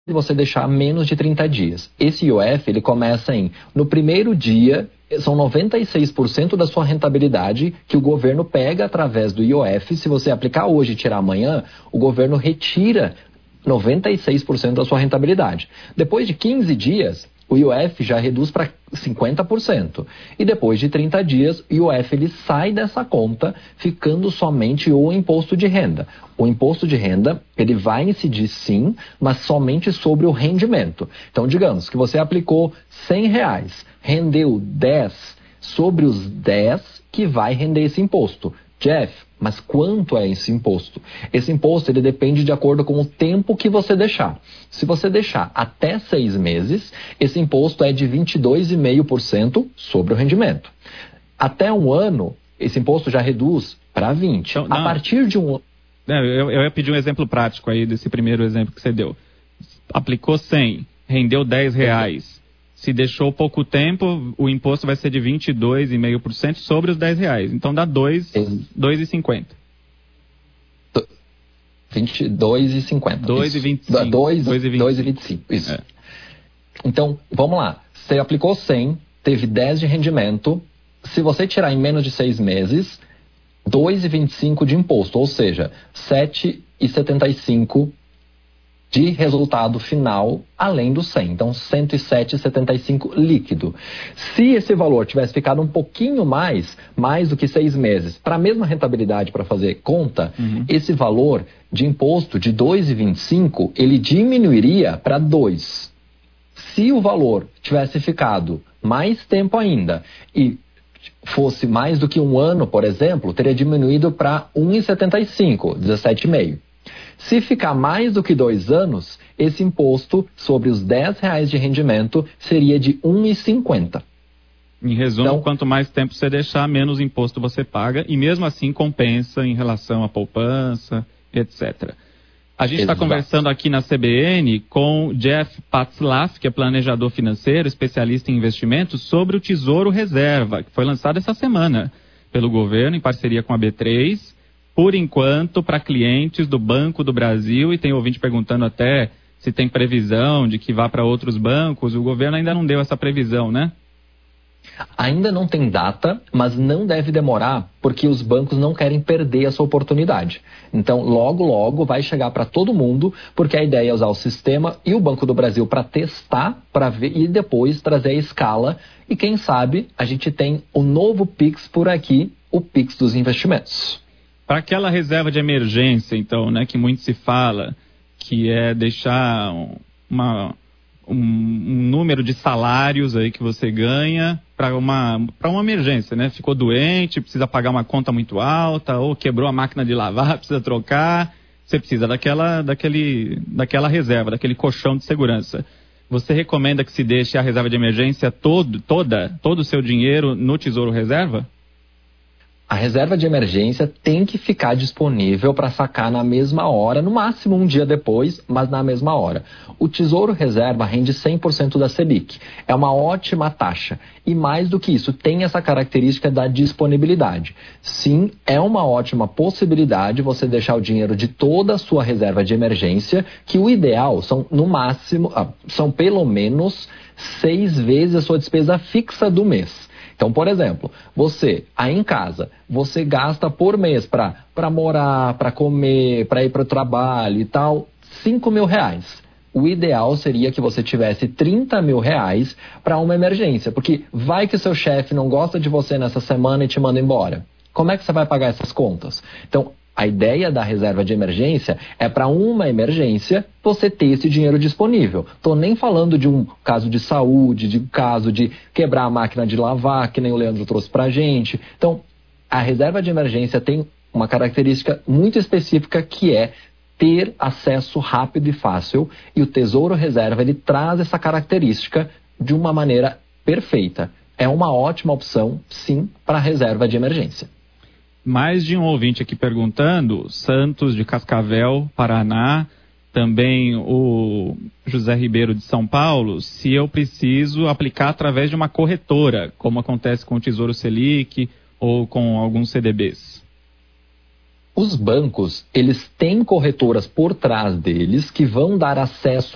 você deixar menos de 30 dias. Esse IOF, ele começa no primeiro dia, são 96% da sua rentabilidade que o governo pega através do IOF. Se você aplicar hoje e tirar amanhã, o governo retira 96% da sua rentabilidade. Depois de 15 dias, o IOF já reduz para 50%. E depois de 30 dias, o IOF ele sai dessa conta, ficando somente o imposto de renda. O imposto de renda, ele vai incidir sim, mas somente sobre o rendimento. Então, digamos que você aplicou R$100, rendeu 10, sobre os 10 que vai render esse imposto. Jeff, mas quanto é esse imposto? Esse imposto ele depende de acordo com o tempo que você deixar. Se você deixar até 6 meses, esse imposto é de 22,5% sobre o rendimento. Até um ano, esse imposto já reduz para 20%. Então, a partir de um ano... Eu ia pedir um exemplo prático aí desse primeiro exemplo que você deu. Aplicou 100, rendeu R$10. Se deixou pouco tempo, o imposto vai ser de 22,5% sobre os R$10. Então dá 2,50. 22,50. 2,25. 2,25, isso. Então, vamos lá. Você aplicou 100, teve 10 de rendimento. Se você tirar em menos de 6 meses, 2,25 de imposto, ou seja, 7,75 de resultado final, além do 100. Então, 107,75 líquido. Se esse valor tivesse ficado um pouquinho mais do que 6 meses, para a mesma rentabilidade, para fazer conta, esse valor de imposto de 2,25, ele diminuiria para 2. Se o valor tivesse ficado mais tempo ainda e fosse mais do que um ano, por exemplo, teria diminuído para 1,75, 17,5. Se ficar mais do que 2 anos, esse imposto sobre os R$10 de rendimento seria de 1,50. Em resumo, então, quanto mais tempo você deixar, menos imposto você paga, e mesmo assim compensa em relação à poupança, etc. A gente está conversando aqui na CBN com Jeff Patzlaff, que é planejador financeiro, especialista em investimentos, sobre o Tesouro Reserva, que foi lançado essa semana pelo governo, em parceria com a B3, por enquanto, para clientes do Banco do Brasil, e tem ouvinte perguntando até se tem previsão de que vá para outros bancos. O governo ainda não deu essa previsão, né? Ainda não tem data, mas não deve demorar, porque os bancos não querem perder essa oportunidade. Então, logo, logo vai chegar para todo mundo, porque a ideia é usar o sistema e o Banco do Brasil para testar, para ver e depois trazer a escala. E quem sabe a gente tem o novo Pix por aqui, o Pix dos investimentos. Para aquela reserva de emergência, então, né, que muito se fala, que é deixar um número de salários aí que você ganha para uma emergência, né? Ficou doente, precisa pagar uma conta muito alta, ou quebrou a máquina de lavar, precisa trocar. Você precisa daquela reserva, daquele colchão de segurança. Você recomenda que se deixe a reserva de emergência todo o seu dinheiro no Tesouro Reserva? A reserva de emergência tem que ficar disponível para sacar na mesma hora, no máximo um dia depois, mas na mesma hora. O Tesouro Reserva rende 100% da Selic. É uma ótima taxa. E mais do que isso, tem essa característica da disponibilidade. Sim, é uma ótima possibilidade você deixar o dinheiro de toda a sua reserva de emergência, que o ideal são, no máximo, são pelo menos 6 vezes a sua despesa fixa do mês. Então, por exemplo, você, aí em casa, você gasta por mês para morar, para comer, para ir para o trabalho e tal, R$5.000. O ideal seria que você tivesse R$30.000 para uma emergência, porque vai que o seu chefe não gosta de você nessa semana e te manda embora. Como é que você vai pagar essas contas? Então, a ideia da reserva de emergência é para uma emergência você ter esse dinheiro disponível. Estou nem falando de um caso de saúde, de um caso de quebrar a máquina de lavar, que nem o Leandro trouxe para a gente. Então, a reserva de emergência tem uma característica muito específica que é ter acesso rápido e fácil. E o Tesouro Reserva, ele traz essa característica de uma maneira perfeita. É uma ótima opção, sim, para a reserva de emergência. Mais de um ouvinte aqui perguntando, Santos de Cascavel, Paraná, também o José Ribeiro de São Paulo, se eu preciso aplicar através de uma corretora, como acontece com o Tesouro Selic ou com alguns CDBs. Os bancos, eles têm corretoras por trás deles que vão dar acesso